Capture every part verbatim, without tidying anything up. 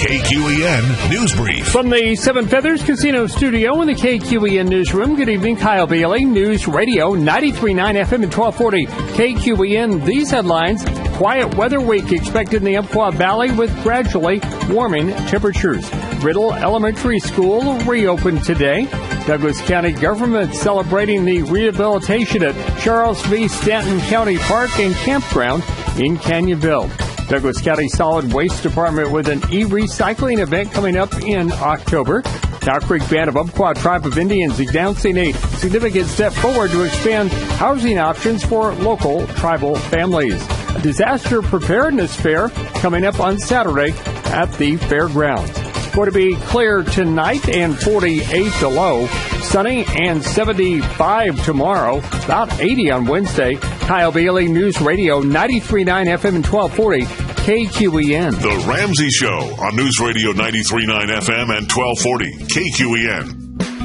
K Q E N News Brief. From the Seven Feathers Casino Studio in the K Q E N Newsroom, good evening. Kyle Bailey, News Radio, ninety-three point nine F M and twelve forty K Q E N. These headlines: quiet weather week expected in the Umpqua Valley with gradually warming temperatures. Riddle Elementary School reopened today. Douglas County government celebrating the rehabilitation at Charles V. Stanton County Park and Campground in Canyonville. Douglas County Solid Waste Department with an e-recycling event coming up in October. Cow Creek Band of Umpqua Tribe of Indians announcing a significant step forward to expand housing options for local tribal families. A disaster preparedness fair coming up on Saturday at the fairgrounds. It's going to be clear tonight and forty-eight the low. Sunny and seventy-five tomorrow, about eighty on Wednesday. Kyle Bailey, News Radio, ninety-three point nine F M and twelve forty K Q E N. The Ramsey Show on News Radio ninety-three point nine F M and twelve forty K Q E N.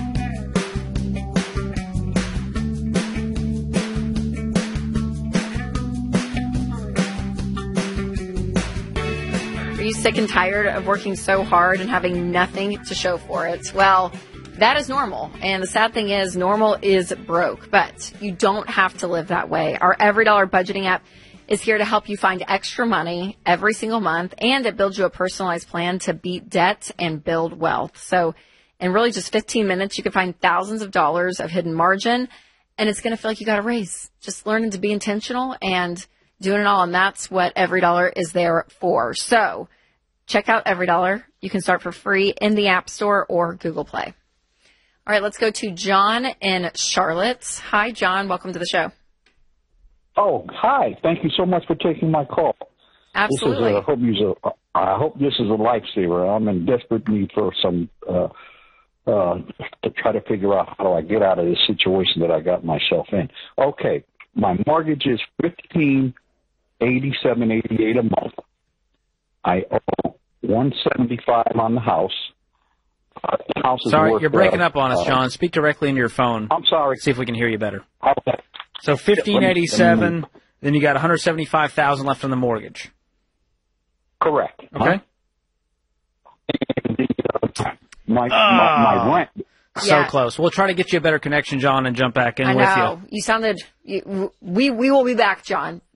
Are you sick and tired of working so hard and having nothing to show for it? Well, that is normal. And the sad thing is, normal is broke. But you don't have to live that way. Our EveryDollar budgeting app is here to help you find extra money every single month, and it builds you a personalized plan to beat debt and build wealth. So in really just fifteen minutes, you can find thousands of dollars of hidden margin, and it's going to feel like you got a raise. Just learning to be intentional and doing it all, and that's what EveryDollar is there for. So check out EveryDollar. You can start for free in the App Store or Google Play. All right, let's go to John in Charlotte. Hi, John. Welcome to the show. Oh, hi. Thank you so much for taking my call. Absolutely. This is a, I, hope you's a, I hope this is a lifesaver. I'm in desperate need for some, uh, uh, to try to figure out how do I get out of this situation that I got myself in. Okay, my mortgage is fifteen eighty-seven eighty-eight a month. I owe one seventy-five on the house. Uh, the house is sorry, worth, you're breaking uh, up on us, John. Speak directly into your phone. I'm sorry. See if we can hear you better. Okay. So fifteen eighty-seven, then you got one hundred seventy-five thousand left on the mortgage. Correct. Okay. And the, uh, my, oh. my my rent. So Yeah. close. We'll try to get you a better connection, John, and jump back in I with know. you. You sounded, you, we, we will be back, John.